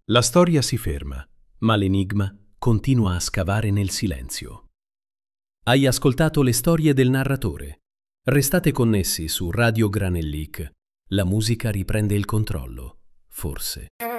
La storia si ferma, ma l'enigma continua a scavare nel silenzio. Hai ascoltato le storie del narratore. Restate connessi su Radio Granellic. La musica riprende il controllo, forse.